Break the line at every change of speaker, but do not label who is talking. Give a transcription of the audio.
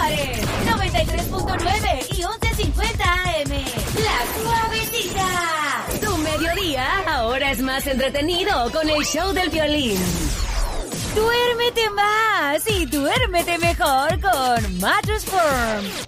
Andares, 93.9 y 11:50 AM. La Suavecita. Tu mediodía ahora es más entretenido con el show del violín. Duérmete más y duérmete mejor con Mattress Firm.